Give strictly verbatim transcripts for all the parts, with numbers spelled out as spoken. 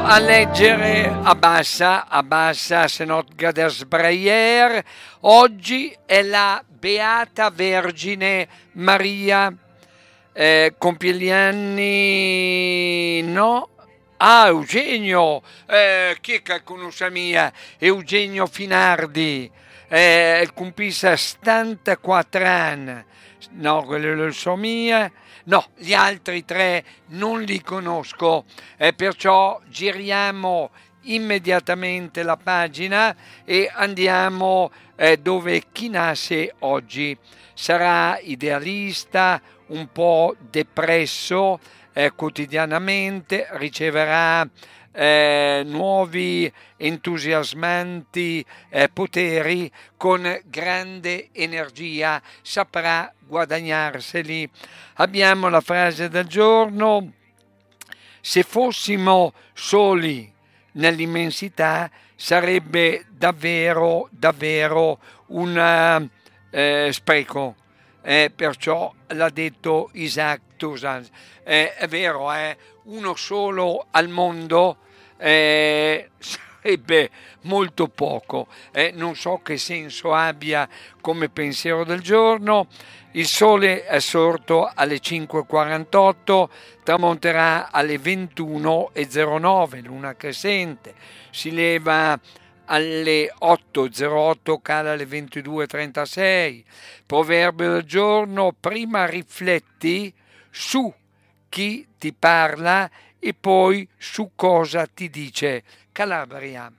a leggere, abbassa, abbassa, se no das Breyer. Oggi è la Beata Vergine Maria, eh, compie gli anni, no? Ah, Eugenio, eh, chi che conosce mia? Eugenio Finardi, eh, compisa settantaquattro anni, no, quello lo so mia. No, gli altri tre non li conosco, e perciò giriamo immediatamente la pagina e andiamo eh, dove chi nasce oggi. Sarà idealista, un po' depresso eh, quotidianamente, riceverà eh, nuovi entusiasmanti eh, poteri, con grande energia saprà guadagnarseli. Abbiamo la frase del giorno: se fossimo soli nell'immensità sarebbe davvero davvero un eh, spreco. Eh, perciò l'ha detto Isaac Toussaint. Eh, è vero, eh, uno solo al mondo eh, sarebbe molto poco. Eh, non so che senso abbia come pensiero del giorno. Il sole è sorto alle cinque e quarantotto, tramonterà alle ventuno e zero nove, luna crescente, si leva alle otto e zero otto, cala alle ventidue e trentasei. Proverbio del giorno: prima rifletti su chi ti parla e poi su cosa ti dice. Calabria.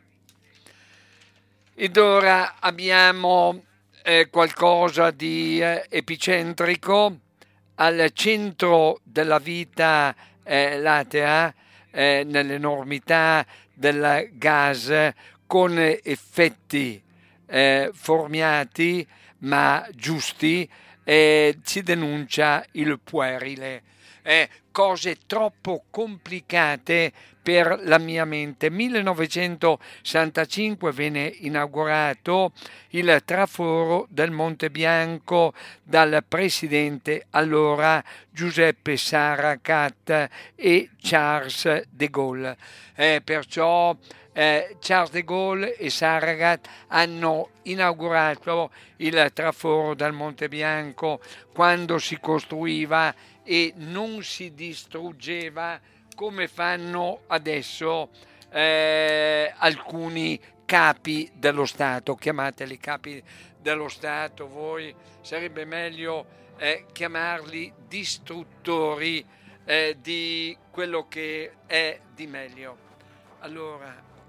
Ed ora abbiamo eh, qualcosa di eh, epicentrico al centro della vita eh, latea, eh, nell'enormità del gas, con effetti eh, formiati ma giusti, eh, si denuncia il puerile. Eh, cose troppo complicate per la mia mente. millenovecentosessantacinque venne inaugurato il traforo del Monte Bianco dal presidente allora Giuseppe Saragat e Charles de Gaulle. Eh, perciò eh, Charles de Gaulle e Saragat hanno inaugurato il traforo del Monte Bianco quando si costruiva e non si distruggeva come fanno adesso eh, alcuni capi dello Stato. Chiamateli capi dello Stato voi, sarebbe meglio eh, chiamarli distruttori eh, di quello che è di meglio. Allora,